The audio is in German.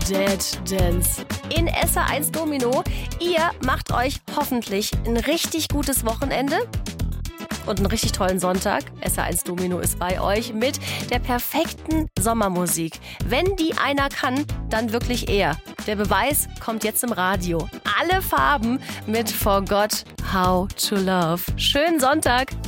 Dead Dance in SR1 Domino. Ihr macht euch hoffentlich ein richtig gutes Wochenende und einen richtig tollen Sonntag. SR1 Domino ist bei euch mit der perfekten Sommermusik. Wenn die einer kann, dann wirklich er. Der Beweis kommt jetzt im Radio. Alle Farben mit Forgot How to Love. Schönen Sonntag.